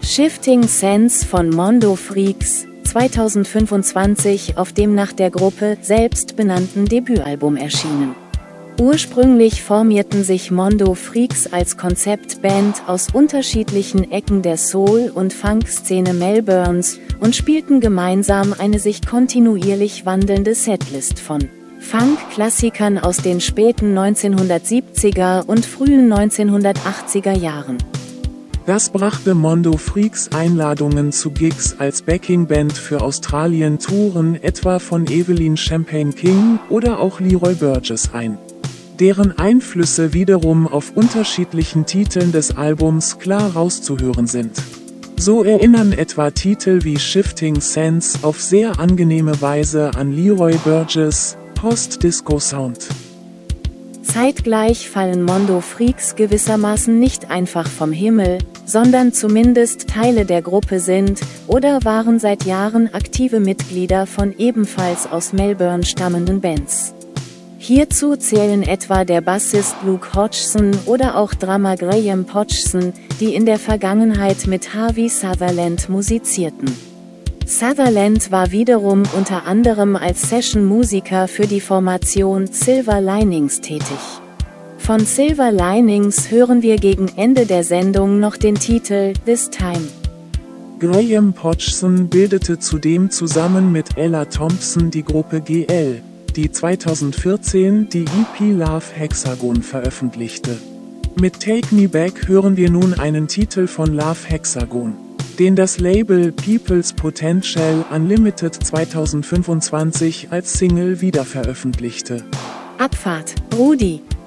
Shifting Sands von Mondo Freaks, 2025 auf dem nach der Gruppe selbst benannten Debütalbum erschienen. Ursprünglich formierten sich Mondo Freaks als Konzeptband aus unterschiedlichen Ecken der Soul- und Funk-Szene Melbournes und spielten gemeinsam eine sich kontinuierlich wandelnde Setlist von Funk-Klassikern aus den späten 1970er und frühen 1980er Jahren. Das brachte Mondo Freaks Einladungen zu Gigs als Backingband für Australien-Touren etwa von Evelyn Champagne King oder auch Leroy Burgess ein, deren Einflüsse wiederum auf unterschiedlichen Titeln des Albums klar rauszuhören sind. So erinnern etwa Titel wie Shifting Sands auf sehr angenehme Weise an Leroy Burgess' Post-Disco-Sound. Zeitgleich fallen Mondo Freaks gewissermaßen nicht einfach vom Himmel, sondern zumindest Teile der Gruppe sind oder waren seit Jahren aktive Mitglieder von ebenfalls aus Melbourne stammenden Bands. Hierzu zählen etwa der Bassist Luke Hodgson oder auch Drummer Graham Hodgson, die in der Vergangenheit mit Harvey Sutherland musizierten. Sutherland war wiederum unter anderem als Session-Musiker für die Formation Silver Linings tätig. Von Silver Linings hören wir gegen Ende der Sendung noch den Titel This Time. Graham Hodgson bildete zudem zusammen mit Ella Thompson die Gruppe GL, die 2014 die EP Love Hexagon veröffentlichte. Mit Take Me Back hören wir nun einen Titel von Love Hexagon, den das Label People's Potential Unlimited 2025 als Single wiederveröffentlichte. Abfahrt, Rudi!